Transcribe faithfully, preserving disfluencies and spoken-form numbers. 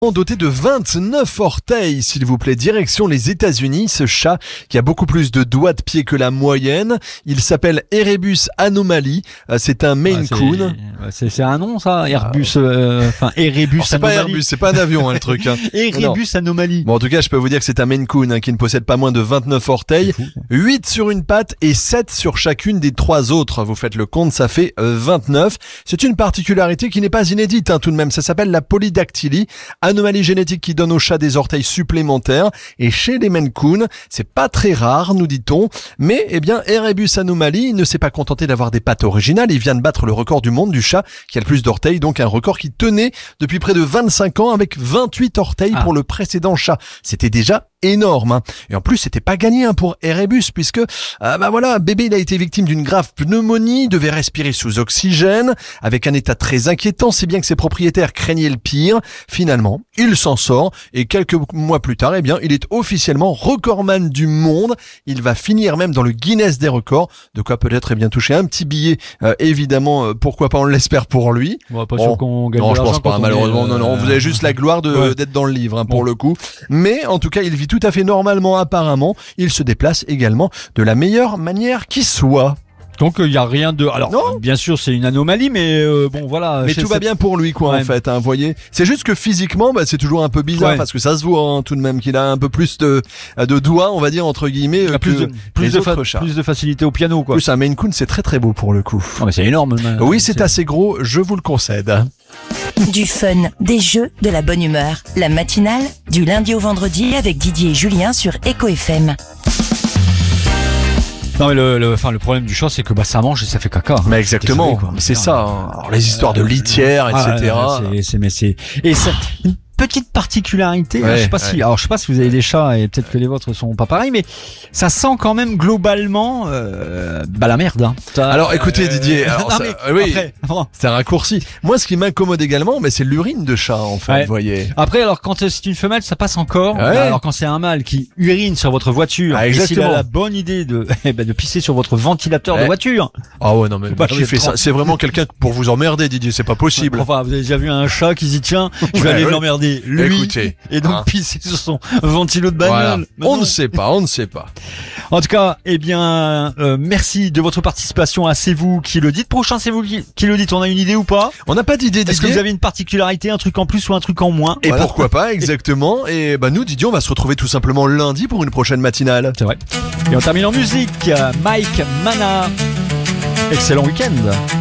Doté de vingt-neuf orteils, s'il vous plaît, direction les États-Unis. Ce chat qui a beaucoup plus de doigts de pied que la moyenne, il s'appelle Erebus Anomaly. C'est un Maine ah, Coon. C'est, c'est un nom ça, Airbus. Euh, enfin Erebus. Alors, c'est Anomaly. pas Airbus, c'est pas un avion hein, le truc. Hein. Erebus Anomaly. Bon, en tout cas, je peux vous dire que c'est un Maine Coon hein, qui ne possède pas moins de vingt-neuf orteils, huit sur une patte et sept sur chacune des trois autres. Vous faites le compte, ça fait vingt-neuf. C'est une particularité qui n'est pas inédite hein, tout de même. Ça s'appelle la polydactylie. Anomalie génétique qui donne au chat des orteils supplémentaires. Et chez les Maine Coon, c'est pas très rare, nous dit-on. Mais, eh bien, Erebus Anomaly ne s'est pas contenté d'avoir des pattes originales. Il vient de battre le record du monde du chat qui a le plus d'orteils. Donc, un record qui tenait depuis près de vingt-cinq ans avec vingt-huit orteils ah. pour le précédent chat. C'était déjà énorme. Hein. Et en plus, c'était pas gagné hein, pour Erebus puisque, euh, bah voilà, bébé, il a été victime d'une grave pneumonie, devait respirer sous oxygène, avec un état très inquiétant, si bien que ses propriétaires craignaient le pire. Finalement, il s'en sort et quelques mois plus tard, eh bien, il est officiellement recordman du monde. Il va finir même dans le Guinness des records, de quoi peut-être eh bien toucher un petit billet, euh, évidemment, euh, pourquoi pas, on l'espère pour lui. Bon, pas bon, sûr qu'on gagne non, de je pense pas, malheureusement, est, non, non, vous avez juste la gloire de, ouais. d'être dans le livre, hein, pour bon. le coup. Mais, en tout cas, il vit tout à fait normalement apparemment, il se déplace également de la meilleure manière qui soit. Donc il euh, y a rien de alors non bien sûr c'est une anomalie mais euh, bon voilà mais tout va bien pour lui quoi ouais. en fait hein, voyez c'est juste que physiquement bah, c'est toujours un peu bizarre ouais. parce que ça se voit hein, tout de même qu'il a un peu plus de de doigts on va dire entre guillemets euh, plus que de plus les de autres fa- chats. Plus de facilité au piano quoi. Plus un Maine Coon c'est très très beau pour le coup. Oh, mais c'est énorme. Mais... Oui c'est, c'est assez gros je vous le concède. Du fun, des jeux, de la bonne humeur. La matinale, du lundi au vendredi avec Didier et Julien sur Echo F M. Non mais le, le, enfin, le problème du chat c'est que bah, ça mange et ça fait caca. Mais exactement, désolé, c'est ça. Hein. Alors les histoires de litière, et cetera. Ah, c'est, c'est, mais c'est... Et ça... Petite particularité, ouais, je sais pas ouais. si, alors je sais pas si vous avez des chats et peut-être que les vôtres sont pas pareils, mais ça sent quand même globalement euh, bah la merde. Hein. Alors écoutez euh, Didier, alors, non, ça, mais, oui, après, bon. c'est un raccourci. Moi, ce qui m'incommode également, mais c'est l'urine de chat en fait, ouais. vous voyez. Après, alors quand c'est une femelle, ça passe encore. Ouais. Alors quand c'est un mâle qui urine sur votre voiture, ah, et s'il a la bonne idée de eh ben, de pisser sur votre ventilateur ouais. de voiture. Ah ouais non mais bah, qui fait ça? C'est vraiment quelqu'un pour vous emmerder, Didier. C'est pas possible. Enfin, vous avez déjà vu un chat qui dit tiens, je vais ouais, aller ouais. l'emmerder. Lui. Écoutez. Et donc hein. pisser sur son ventilo de bagnole. Voilà. On ne sait pas, on ne sait pas. En tout cas, eh bien, euh, merci de votre participation. Ah, c'est vous qui le dites. Prochain, c'est vous qui, qui le dites. On a une idée ou pas? On n'a pas d'idée. Est-ce Didier que vous avez une particularité, un truc en plus ou un truc en moins? Et voilà. pourquoi pas, exactement. Et bah nous, Didier, on va se retrouver tout simplement lundi pour une prochaine matinale. C'est vrai. Et on termine en musique. Mike Mana. Excellent week-end.